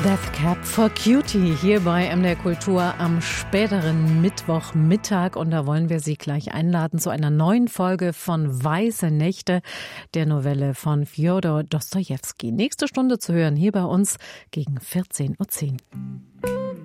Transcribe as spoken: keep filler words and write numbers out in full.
Death Cab for Cutie hier bei M D R Kultur am späteren Mittwochmittag. Und da wollen wir Sie gleich einladen zu einer neuen Folge von Weiße Nächte, der Novelle von Fjodor Dostojewski. Nächste Stunde zu hören hier bei uns gegen vierzehn Uhr zehn.